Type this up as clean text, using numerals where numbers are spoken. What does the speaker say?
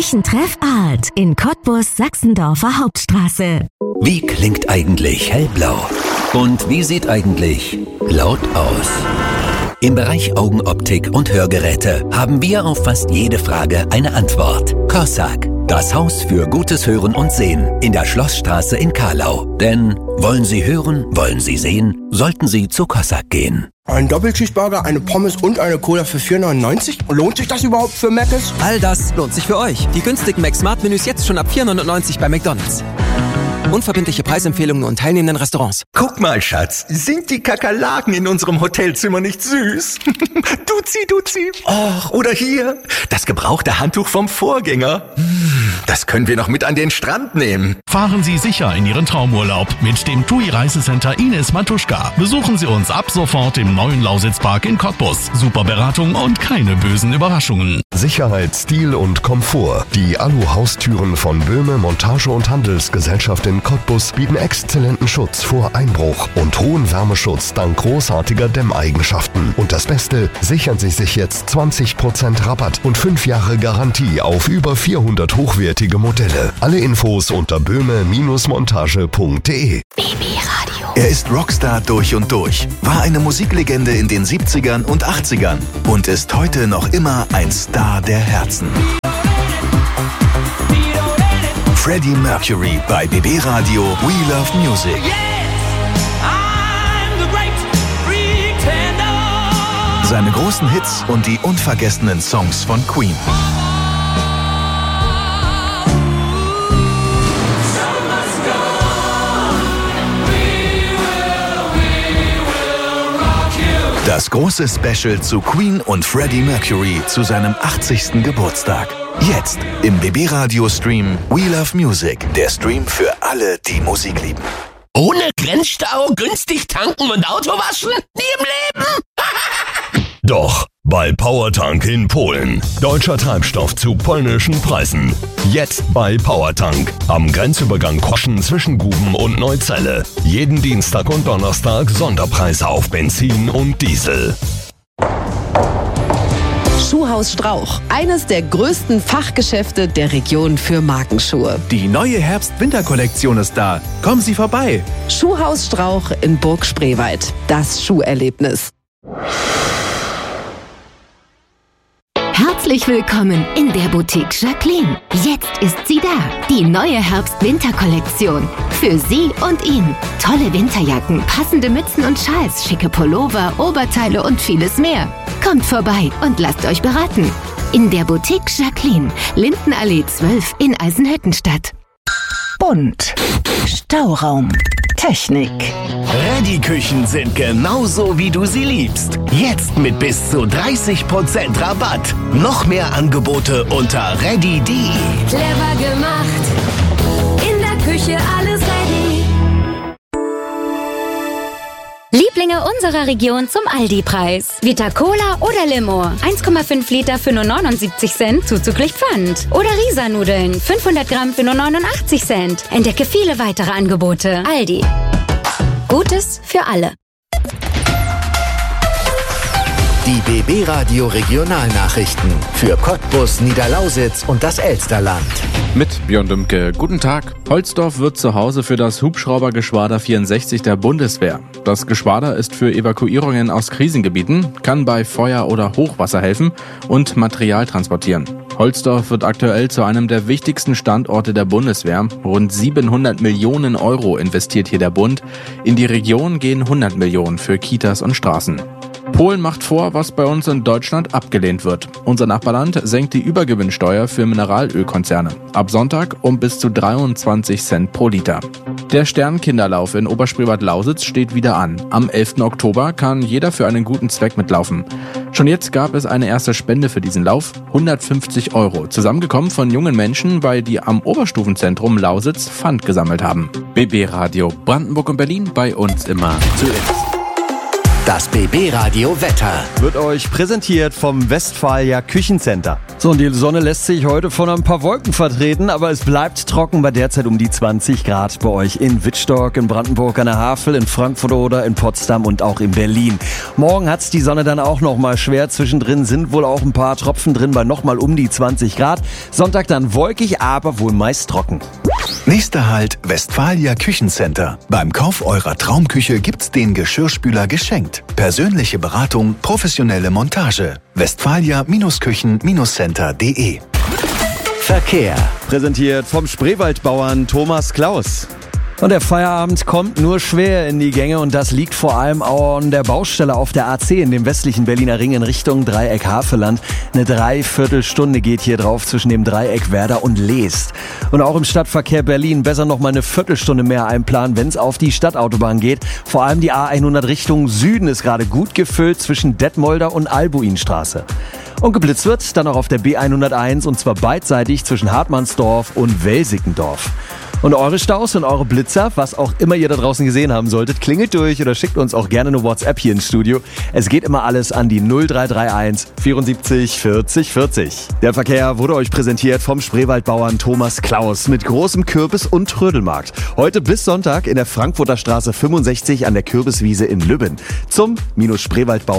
Küchentreffart in Cottbus Sachsendorfer Hauptstraße. Wie klingt eigentlich hellblau? Und wie sieht eigentlich laut aus? Im Bereich Augenoptik und Hörgeräte haben wir auf fast jede Frage eine Antwort. Cossack, das Haus für gutes Hören und Sehen in der Schlossstraße in Carlau. Denn wollen Sie hören, wollen Sie sehen, sollten Sie zu Cossack gehen. Ein Doppelcheeseburger, eine Pommes und eine Cola für 4,99? Lohnt sich das überhaupt für Mc's? All das lohnt sich für euch. Die günstigen Mac-Smart-Menüs jetzt schon ab 4,99 bei McDonald's. Unverbindliche Preisempfehlungen und teilnehmenden Restaurants. Guck mal, Schatz, sind die Kakerlaken in unserem Hotelzimmer nicht süß? Duzi. Och, oder hier, das gebrauchte Handtuch vom Vorgänger. Das können wir noch mit an den Strand nehmen. Fahren Sie sicher in Ihren Traumurlaub mit dem TUI Reisecenter Ines Matuschka. Besuchen Sie uns ab sofort im neuen Lausitzpark in Cottbus. Super Beratung und keine bösen Überraschungen. Sicherheit, Stil und Komfort. Die Alu-Haustüren von Böhme Montage- und Handelsgesellschaft in Cottbus bieten exzellenten Schutz vor Einbruch und hohen Wärmeschutz dank großartiger Dämmeigenschaften. Und das Beste, sichern Sie sich jetzt 20% Rabatt und 5 Jahre Garantie auf über 400 hochwertige Modelle. Alle Infos unter böhme-montage.de. BB-Radio. Er ist Rockstar durch und durch, war eine Musiklegende in den 70ern und 80ern und ist heute noch immer ein Star der Herzen. Freddie Mercury bei BB Radio We Love Music. Seine großen Hits und die unvergessenen Songs von Queen. Das große Special zu Queen und Freddie Mercury zu seinem 80. Geburtstag. Jetzt im BB Radio Stream We Love Music. Der Stream für alle, die Musik lieben. Ohne Grenzstau, günstig tanken und Auto waschen? Nie im Leben! Doch, bei Powertank in Polen. Deutscher Treibstoff zu polnischen Preisen. Jetzt bei Powertank. Am Grenzübergang Koschen zwischen Guben und Neuzelle. Jeden Dienstag und Donnerstag Sonderpreise auf Benzin und Diesel. Schuhhaus Strauch, eines der größten Fachgeschäfte der Region für Markenschuhe. Die neue Herbst-Winter-Kollektion ist da. Kommen Sie vorbei. Schuhhaus Strauch in Burg Spreewald. Das Schuherlebnis. Herzlich willkommen in der Boutique Jacqueline. Jetzt ist sie da, die neue Herbst-Winter-Kollektion. Für Sie und ihn. Tolle Winterjacken, passende Mützen und Schals, schicke Pullover, Oberteile und vieles mehr. Kommt vorbei und lasst euch beraten. In der Boutique Jacqueline, Lindenallee 12 in Eisenhüttenstadt. Bunt. Stauraum. Technik. Ready-Küchen sind genauso, wie du sie liebst. Jetzt mit bis zu 30% Rabatt. Noch mehr Angebote unter ready.de. Clever gemacht. In der Küche alles ready. Lieblinge unserer Region zum Aldi-Preis. Vita Cola oder Limo. 1,5 Liter für nur 79 Cent zuzüglich Pfand. Oder Risa-Nudeln. 500 Gramm für nur 89 Cent. Entdecke viele weitere Angebote. Aldi. Gutes für alle. Die BB Radio Regionalnachrichten für Cottbus, Niederlausitz und das Elsterland. Mit Björn Dümke. Guten Tag. Holzdorf wird zu Hause für das Hubschraubergeschwader 64 der Bundeswehr. Das Geschwader ist für Evakuierungen aus Krisengebieten, kann bei Feuer oder Hochwasser helfen und Material transportieren. Holzdorf wird aktuell zu einem der wichtigsten Standorte der Bundeswehr. Rund 700 Millionen Euro investiert hier der Bund. In die Region gehen 100 Millionen für Kitas und Straßen. Polen macht vor, was bei uns in Deutschland abgelehnt wird. Unser Nachbarland senkt die Übergewinnsteuer für Mineralölkonzerne. Ab Sonntag um bis zu 23 Cent pro Liter. Der Sternkinderlauf in Oberspreewald-Lausitz steht wieder an. Am 11. Oktober kann jeder für einen guten Zweck mitlaufen. Schon jetzt gab es eine erste Spende für diesen Lauf, 150 €, zusammengekommen von jungen Menschen, weil die am Oberstufenzentrum Lausitz Pfand gesammelt haben. BB Radio Brandenburg und Berlin, bei uns immer zuerst. Das BB Radio Wetter wird euch präsentiert vom Westfalia Küchencenter. So, und die Sonne lässt sich heute von ein paar Wolken vertreten, aber es bleibt trocken bei derzeit um die 20 Grad bei euch in Wittstock, in Brandenburg an der Havel, in Frankfurt oder in Potsdam und auch in Berlin. Morgen hat's die Sonne dann auch noch mal schwer. Zwischendrin sind wohl auch ein paar Tropfen drin bei noch mal um die 20 Grad. Sonntag dann wolkig, aber wohl meist trocken. Nächster Halt, Westfalia Küchencenter. Beim Kauf eurer Traumküche gibt's den Geschirrspüler geschenkt. Persönliche Beratung, professionelle Montage. Westfalia-Küchen-Center.de. Verkehr. Präsentiert vom Spreewaldbauern Thomas Klaus. Und der Feierabend kommt nur schwer in die Gänge und das liegt vor allem an der Baustelle auf der A10 in dem westlichen Berliner Ring in Richtung Dreieck Havelland. Eine Dreiviertelstunde geht hier drauf zwischen dem Dreieck Werder und Leest. Und auch im Stadtverkehr Berlin besser noch mal eine Viertelstunde mehr einplanen, wenn es auf die Stadtautobahn geht. Vor allem die A100 Richtung Süden ist gerade gut gefüllt zwischen Detmolder und Albuinstraße. Und geblitzt wird dann auch auf der B101 und zwar beidseitig zwischen Hartmannsdorf und Welsickendorf. Und eure Staus und eure Blitzer, was auch immer ihr da draußen gesehen haben solltet, klingelt durch oder schickt uns auch gerne eine WhatsApp hier ins Studio. Es geht immer alles an die 0331 74 40 40. Der Verkehr wurde euch präsentiert vom Spreewaldbauern Thomas Klaus mit großem Kürbis- und Trödelmarkt. Heute bis Sonntag in der Frankfurter Straße 65 an der Kürbiswiese in Lübben. Zum Spreewaldbauern